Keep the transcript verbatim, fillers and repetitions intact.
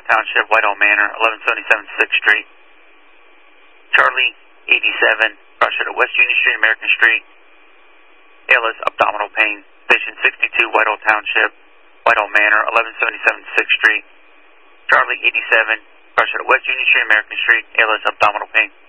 Whitehall Township, Whitehall Manor, eleven seventy-seven sixth Street. Charlie eighty-seven, pressure to West Union Street, American Street. A L S abdominal pain. Patient sixty-two, Whitehall Township, Whitehall Manor, eleven seventy-seven sixth Street. Charlie eighty-seven, pressure to West Union Street, American Street. A L S abdominal pain.